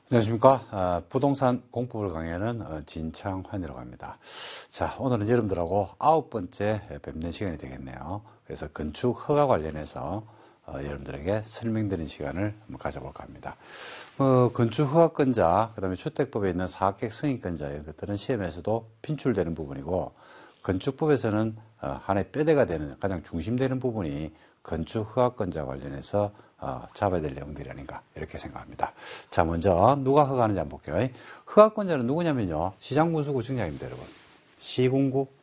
안녕하십니까. 부동산 공법을 강의하는 진창환이라고 합니다. 자, 오늘은 여러분들하고 9번째 뵙는 시간이 되겠네요. 그래서 건축 허가 관련해서 여러분들에게 설명드리는 시간을 한번 가져볼까 합니다. 건축 허가권자, 그 다음에 주택법에 있는 사학객 승인권자 이런 것들은 시험에서도 빈출되는 부분이고, 건축법에서는 하나의 뼈대가 되는 가장 중심되는 부분이 건축 허가권자 관련해서 잡아야 될 내용들이 아닌가 이렇게 생각합니다. 자, 먼저 누가 허가하는지 한번 볼게요. 허가권자는 누구냐면요, 시장군수구 청장입니다. 여러분, 시군구